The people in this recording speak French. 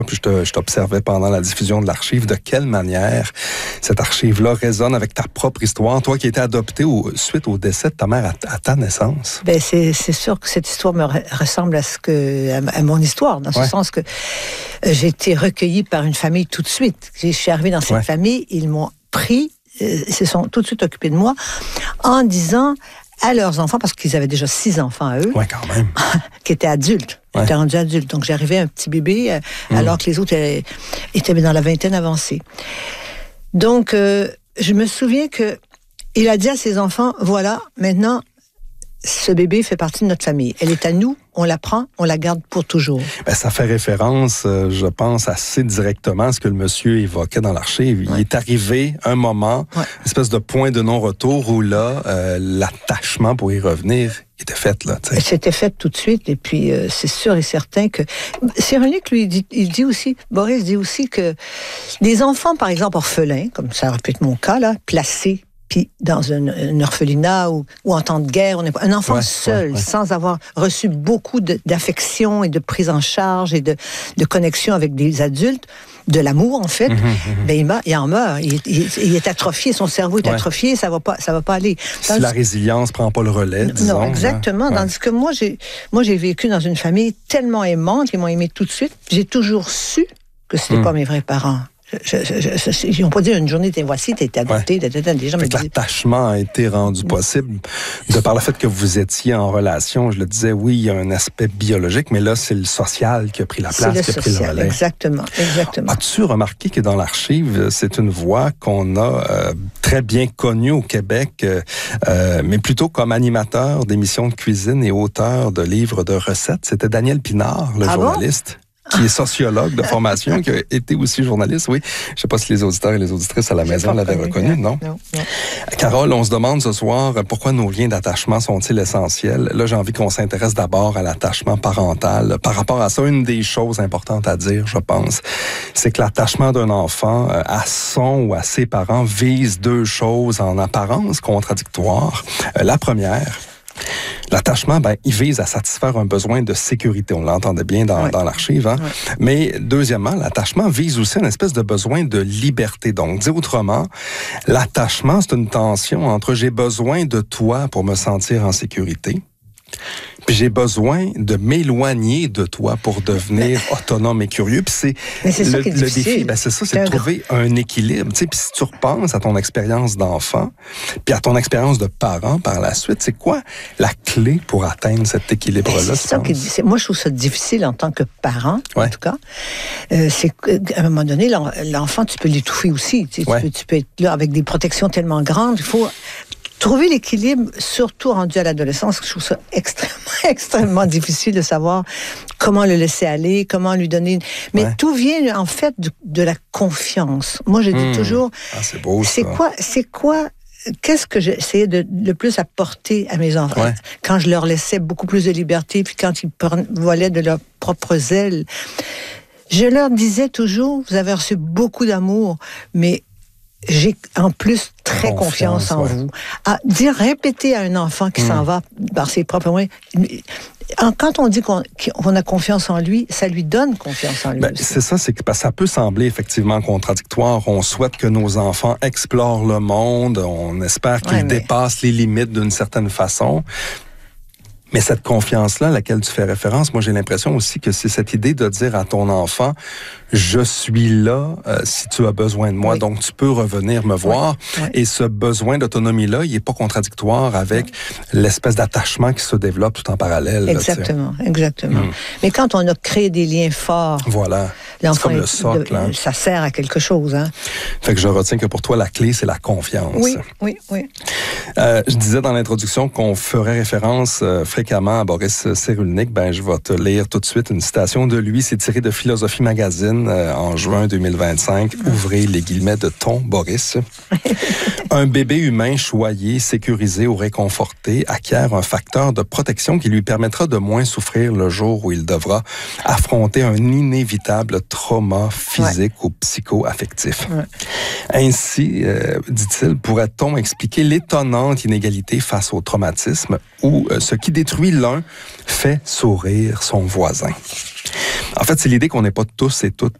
Puis je t'observais pendant la diffusion de l'archive. De quelle manière cette archive-là résonne avec ta propre histoire? Toi qui étais adoptée suite au décès de ta mère à ta naissance. Ben c'est sûr que cette histoire me ressemble à mon histoire, dans ce sens que j'ai été recueillie par une famille tout de suite. Je suis arrivée dans cette famille, ils m'ont pris, ils se sont tout de suite occupés de moi, en disant à leurs enfants, parce qu'ils avaient déjà 6 enfants à eux, quand même. qui étaient adultes, qui étaient rendus adultes. Donc j'arrivais un petit bébé, alors que les autres étaient dans la vingtaine avancée. Donc je me souviens que il a dit à ses enfants, voilà, maintenant, ce bébé fait partie de notre famille. Elle est à nous, on la prend, on la garde pour toujours. Ben, ça fait référence, je pense, assez directement à ce que le monsieur évoquait dans l'archive. Il est arrivé un moment, une espèce de point de non-retour où là, l'attachement pour y revenir était fait. Là, c'était fait tout de suite. Et puis, c'est sûr et certain que... Cyrulnik, lui, Boris dit aussi que les enfants, par exemple, orphelins, comme ça aurait pu être mon cas, là, placés puis dans un orphelinat ou en temps de guerre, un enfant seul, sans avoir reçu beaucoup d'affection et de prise en charge et de connexion avec des adultes, de l'amour en fait, ben il en meurt. Il est atrophié, son cerveau est atrophié, ça va pas aller. Si la résilience prend pas le relais, disons. Non, exactement. Tandis que moi j'ai vécu dans une famille tellement aimante, ils m'ont aimé tout de suite. J'ai toujours su que c'était pas mes vrais parents. Ils n'ont pas dit une journée, voici, t'es adopté, des gens me disaient... L'attachement a été rendu possible de par le fait que vous étiez en relation. Je le disais, oui, il y a un aspect biologique, mais là, c'est le social qui a pris la place, qui a pris le relais. Exactement. As-tu remarqué que dans l'archive, c'est une voix qu'on a très bien connue au Québec, mais plutôt comme animateur d'émissions de cuisine et auteur de livres de recettes? C'était Daniel Pinard, le journaliste. Qui est sociologue de formation, qui a été aussi journaliste, oui. Je ne sais pas si les auditeurs et les auditrices à la maison l'avaient reconnu, non? Non. Carole, on se demande ce soir pourquoi nos liens d'attachement sont-ils essentiels. Là, j'ai envie qu'on s'intéresse d'abord à l'attachement parental. Par rapport à ça, une des choses importantes à dire, je pense, c'est que l'attachement d'un enfant à son ou à ses parents vise 2 choses en apparence contradictoires. La première, l'attachement, il vise à satisfaire un besoin de sécurité. On l'entendait bien dans l'archive. Hein? Mais deuxièmement, l'attachement vise aussi une espèce de besoin de liberté. Donc, dit autrement, l'attachement, c'est une tension entre j'ai besoin de toi pour me sentir en sécurité, puis j'ai besoin de m'éloigner de toi pour devenir autonome et curieux. Puis c'est le défi, c'est ça, c'est de trouver un équilibre. Tu sais, puis si tu repenses à ton expérience d'enfant, puis à ton expérience de parent par la suite, c'est quoi la clé pour atteindre cet équilibre-là? Moi, je trouve ça difficile en tant que parent, en tout cas. C'est qu'à un moment donné, l'enfant, tu peux l'étouffer aussi. Tu peux être là avec des protections tellement grandes. Il faut trouver l'équilibre, surtout rendu à l'adolescence. Je trouve ça extrêmement difficile de savoir comment le laisser aller, comment lui donner... Mais tout vient, en fait, de la confiance. Moi, je dis toujours... c'est beau, ça. C'est quoi... Qu'est-ce que j'essayais de le plus apporter à mes enfants? Quand je leur laissais beaucoup plus de liberté, puis quand ils volaient de leurs propres ailes, je leur disais toujours, vous avez reçu beaucoup d'amour, mais j'ai en plus très confiance en vous. Répéter à un enfant qui s'en va par ses propres moyens. Quand on dit qu'on a confiance en lui, ça lui donne confiance en lui. C'est ça, c'est que ça peut sembler effectivement contradictoire. On souhaite que nos enfants explorent le monde, on espère qu'ils dépassent les limites d'une certaine façon. Mais cette confiance-là à laquelle tu fais référence, moi j'ai l'impression aussi que c'est cette idée de dire à ton enfant, je suis là si tu as besoin de moi, donc tu peux revenir me voir. Et ce besoin d'autonomie-là, il n'est pas contradictoire avec l'espèce d'attachement qui se développe tout en parallèle. Exactement. Mais quand on a créé des liens forts, c'est comme le socle. Ça sert à quelque chose. Hein? Fait que je retiens que pour toi, la clé, c'est la confiance. Oui. Je disais dans l'introduction qu'on ferait référence fréquemment à Boris Cyrulnik. Je vais te lire tout de suite une citation de lui. C'est tiré de Philosophie Magazine en juin 2025. Ouvrez les guillemets de ton Boris. Un bébé humain choyé, sécurisé ou réconforté acquiert un facteur de protection qui lui permettra de moins souffrir le jour où il devra affronter un inévitable trauma physique ou psycho-affectif. Ainsi, dit-il, pourrait-on expliquer l'étonnante inégalité face au traumatisme où ce qui détruit l'un fait sourire son voisin. En fait, c'est l'idée qu'on n'est pas tous et toutes